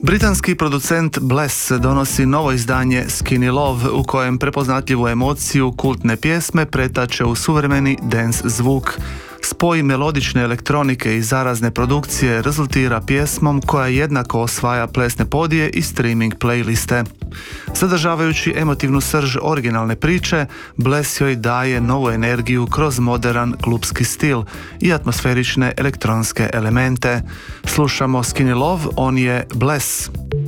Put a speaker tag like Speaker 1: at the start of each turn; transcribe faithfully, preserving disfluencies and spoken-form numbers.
Speaker 1: Britanski producent Bless donosi novo izdanje Skinny Love u kojem prepoznatljivu emociju kultne pjesme pretače u suvremeni dance zvuk. Spoj melodične elektronike i zarazne produkcije rezultira pjesmom koja jednako osvaja plesne podije i streaming playliste. Sadržavajući emotivnu srž originalne priče, Bless joj daje novu energiju kroz moderan klupski stil i atmosferične elektronske elemente. Slušamo Skinny Love, on je Bless.